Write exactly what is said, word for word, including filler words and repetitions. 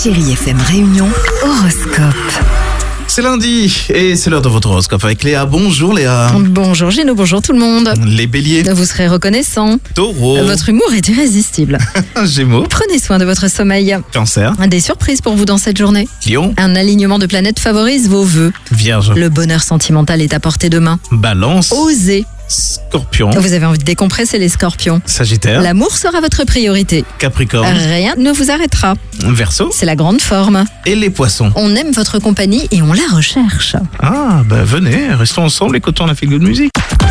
Chérie F M Réunion, horoscope. C'est lundi et c'est l'heure de votre horoscope avec Léa. Bonjour Léa. Bonjour Géno, bonjour tout le monde. Les béliers. Vous serez reconnaissant. Taureau. Votre humour est irrésistible. Gémeaux. Prenez soin de votre sommeil. Cancer. Des surprises pour vous dans cette journée. Lion. Un alignement de planètes favorise vos vœux. Vierge. Le bonheur sentimental est à portée de main. Balance. Osez. Scorpion. Vous avez envie de décompresser les scorpions. Sagittaire. L'amour sera votre priorité. Capricorne. Rien ne vous arrêtera. Verseau. C'est la grande forme. Et les poissons. On aime votre compagnie et on la recherche. Ah, bah venez, restons ensemble, écoutons la feel good music.